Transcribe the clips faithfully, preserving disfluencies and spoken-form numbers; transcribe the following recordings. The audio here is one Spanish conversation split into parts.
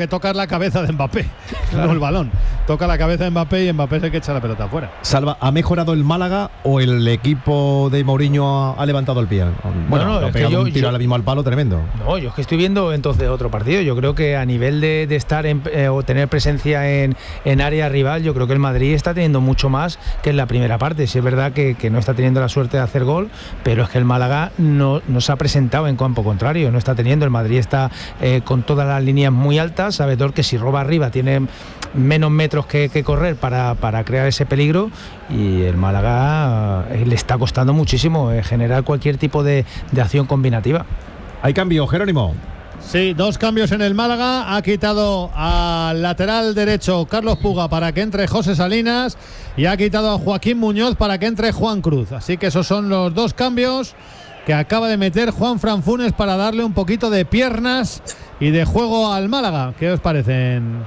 que tocar la cabeza de Mbappé, claro. No el balón. Toca la cabeza de Mbappé y Mbappé es el que echa la pelota afuera. Salva, ¿ha mejorado el Málaga o el equipo de Mourinho ha, ha levantado el pie? Bueno, no, no, ha pegado yo, un tiro ahora mismo al palo tremendo. No, yo es que estoy viendo entonces otro partido. Yo creo que a nivel de, de estar en, eh, o tener presencia en, en área rival, yo creo que el Madrid está teniendo mucho más que en la primera parte. Sí es verdad que, que no está teniendo la suerte de hacer gol, pero es que el Málaga no, no se ha presentado en campo contrario, no está teniendo. El Madrid está eh, con todas las líneas muy altas, sabedor que si roba arriba tiene menos metros que, que correr para, para crear ese peligro, y el Málaga eh, le está costando muchísimo eh, generar cualquier tipo de, de acción combinativa. ¿Hay cambio, Jerónimo? Sí, dos cambios en el Málaga. Ha quitado al lateral derecho Carlos Puga para que entre José Salinas y ha quitado a Joaquín Muñoz para que entre Juan Cruz. Así que esos son los dos cambios que acaba de meter Juanfran Funes para darle un poquito de piernas y de juego al Málaga. ¿Qué os parecen?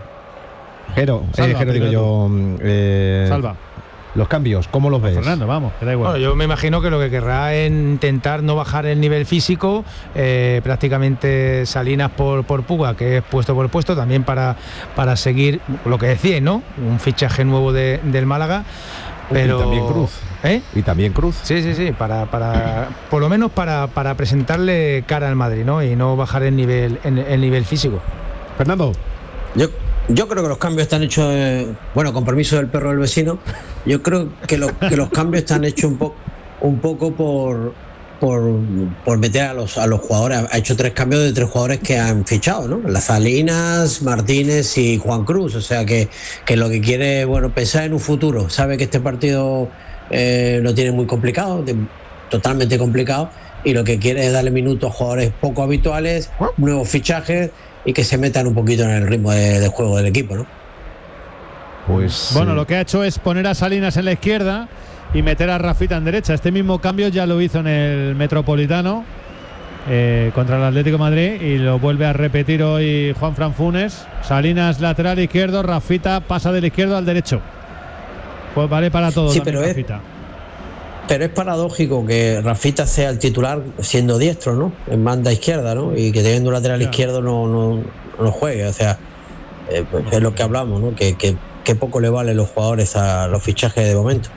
Jero, eh, Jero digo yo. Eh, Salva. Los cambios, ¿cómo los ves? Fernando, vamos, que da igual. Bueno, yo me imagino que lo que querrá es intentar no bajar el nivel físico, eh, prácticamente Salinas por, por Puga, que es puesto por puesto, también para, para seguir lo que decía, ¿no? Un fichaje nuevo de, del Málaga. Pero y también Cruz. ¿Eh? Y también Cruz. Sí, sí, sí, para, para por lo menos para, para presentarle cara al Madrid, ¿no? Y no bajar el nivel, el, el nivel físico. Fernando. Yo Yo creo que los cambios están hechos, eh, bueno, con permiso del perro del vecino, yo creo que, lo, que los cambios están hechos un, po, un poco por, por, por meter a los, a los jugadores. Ha hecho tres cambios de tres jugadores que han fichado, ¿no? Las Salinas, Martínez y Juan Cruz. O sea que, que lo que quiere, bueno, pensar en un futuro. Sabe que este partido eh, lo tiene muy complicado, de, totalmente complicado, y lo que quiere es darle minutos a jugadores poco habituales, nuevos fichajes, y que se metan un poquito en el ritmo de, de juego del equipo, ¿no? Pues bueno, sí. Lo que ha hecho es poner a Salinas en la izquierda y meter a Rafita en derecha. Este mismo cambio ya lo hizo en el Metropolitano eh, contra el Atlético de Madrid y lo vuelve a repetir hoy Juanfran Funes. Salinas lateral izquierdo, Rafita pasa del izquierdo al derecho. Pues vale para todo. Sí, pero es, pero es paradójico que Rafita sea el titular siendo diestro, ¿no? En banda izquierda, ¿no? Y que teniendo un lateral claro. izquierdo no, no, no juegue. O sea, eh, pues es lo que hablamos, ¿no? Que, que, que poco le valen los jugadores a los fichajes de momento.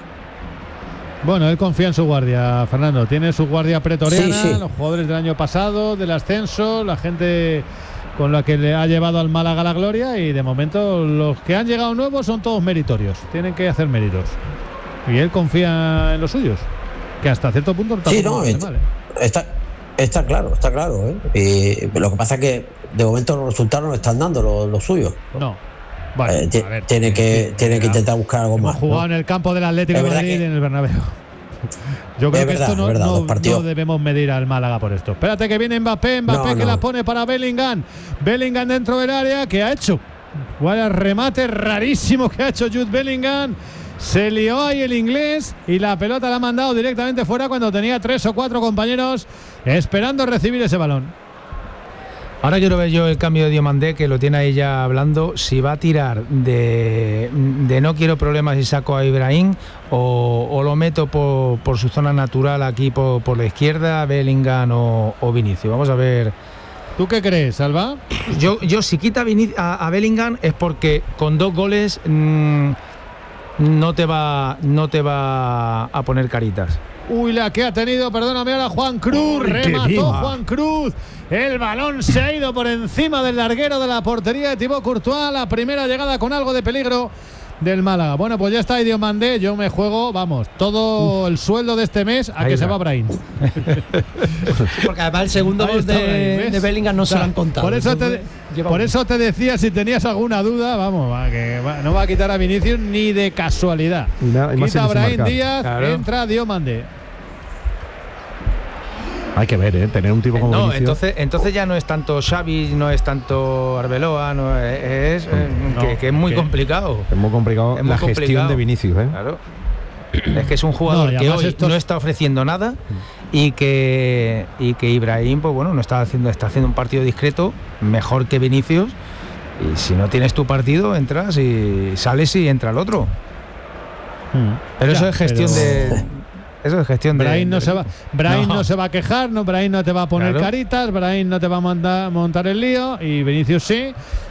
Bueno, él confía en su guardia, Fernando. Tiene su guardia pretoriana, sí, sí. Los jugadores del año pasado, del ascenso, la gente con la que le ha llevado al Málaga a la gloria, y de momento los que han llegado nuevos son todos meritorios. Tienen que hacer méritos. Y él confía en los suyos, que hasta cierto punto no sí, no, está, mal, ¿eh? está, está claro, está claro, ¿eh? Y lo que pasa es que de momento los resultados no están dando los, los suyos. No. Bueno, eh, t- ver, tiene que, sí, tiene que intentar buscar algo más. Ha jugado ¿no? en el campo del Atlético de Madrid y en el Bernabéu. Yo creo que verdad, esto no, verdad, no, no debemos medir al Málaga por esto. Espérate que viene Mbappé, Mbappé no, que no. la pone para Bellingham. Bellingham dentro del área, ¿qué ha hecho? Vaya remate rarísimo que ha hecho Jude Bellingham. Se lió ahí el inglés y la pelota la ha mandado directamente fuera cuando tenía tres o cuatro compañeros esperando recibir ese balón. Ahora quiero ver yo el cambio de Diomandé, que lo tiene ahí ya hablando, si va a tirar de, de no quiero problemas y saco a Ibrahim, o, o lo meto por, por su zona natural aquí por, por la izquierda, Bellingham o, o Vinicius. Vamos a ver. ¿Tú qué crees, Alba? Yo, yo si quita a, Vinic- a, a Bellingham es porque con dos goles mmm, no te va no te va a poner caritas. Uy, la que ha tenido, perdóname ahora, Juan Cruz. Uy, remató Juan Cruz. El balón se ha ido por encima del larguero de la portería de Thibaut Courtois. La primera llegada con algo de peligro del Málaga. Bueno, pues ya está Diomandé. Yo me juego, vamos, todo Uf. el sueldo de este mes a Ahí que va. se va Brahim. Porque además el segundo gol de, de Bellingham no o sea, se lo han contado. Por eso, te, por eso te decía, si tenías alguna duda, vamos, va, que va, no va a quitar a Vinicius ni de casualidad. No, quita a Brahim Díaz, claro. entra Diomandé. Hay que ver, ¿eh? Tener un tipo como No, Vinicius. entonces, entonces ya no es tanto Xavi, no es tanto Arbeloa, no es, es no, que, que es muy que, complicado. Es muy complicado es muy la complicado. gestión de Vinicius, ¿eh? Claro. Es que es un jugador no, que hoy estos... no está ofreciendo nada y que y que Ibrahim, pues bueno, no está haciendo, está haciendo un partido discreto, mejor que Vinicius. Y si no tienes tu partido, entras y sales y entra el otro. Hmm. Pero ya, eso es gestión pero... de. Eso es gestión de. Brahim no de... se va, Brahim no. no se va a quejar, no, Brahim no te va a poner claro. caritas, Brahim no te va a mandar, montar el lío y Vinicius sí.